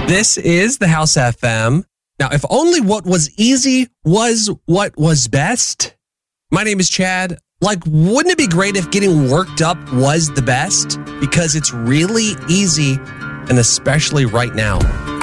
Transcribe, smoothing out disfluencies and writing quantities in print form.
This is the House FM. Now, if only what was easy was what was best. My name is Chad. Like, wouldn't it be great if getting worked up was the best? Because it's really easy, and especially right now.